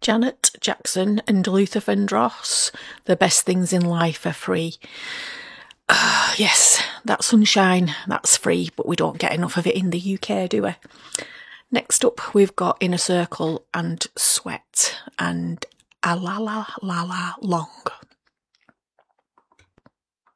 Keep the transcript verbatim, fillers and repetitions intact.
Janet Jackson and Luther Vandross. The best things in life are free. Uh, yes, that sunshine, that's free, but we don't get enough of it in the U K, do we? Next up, we've got Inner Circle and Sweat and A La La La La Long.